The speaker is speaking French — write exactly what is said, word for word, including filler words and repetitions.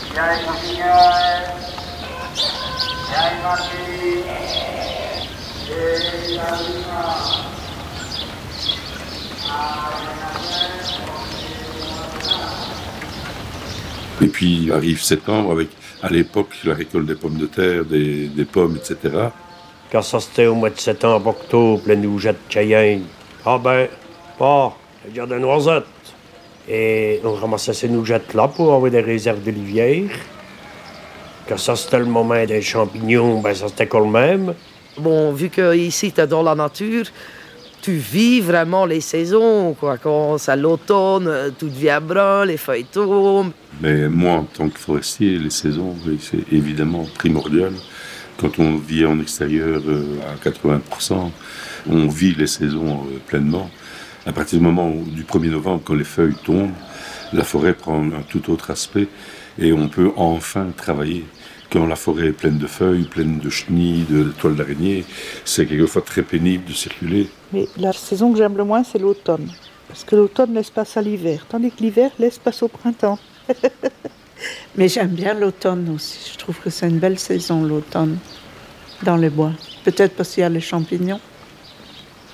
Et puis arrive septembre avec, à l'époque, la récolte des pommes de terre, des, des pommes, et cetera. Quand ça c'était au mois de septembre, octobre, la nougette Cayenne, ah ben, pas, le jardin de noisettes. Et on ramassait ces nougettes-là pour avoir des réserves de lisière. Quand ça c'était le moment des champignons, ben ça c'était quand même. Bon, vu qu'ici t'es dans la nature, tu vis vraiment les saisons, quoi. Quand c'est l'automne, tout devient brun, les feuilles tombent. Mais moi, en tant que forestier, les saisons, c'est évidemment primordial. Quand on vit en extérieur à quatre-vingts pour cent, on vit les saisons pleinement. À partir du moment où, du premier novembre, quand les feuilles tombent, la forêt prend un tout autre aspect et on peut enfin travailler. Quand la forêt est pleine de feuilles, pleine de chenilles, de toiles d'araignée, c'est quelquefois très pénible de circuler. Mais la saison que j'aime le moins, c'est l'automne. Parce que l'automne laisse place à l'hiver, tandis que l'hiver laisse place au printemps. Mais j'aime bien l'automne aussi. Je trouve que c'est une belle saison, l'automne, dans les bois. Peut-être parce qu'il y a les champignons.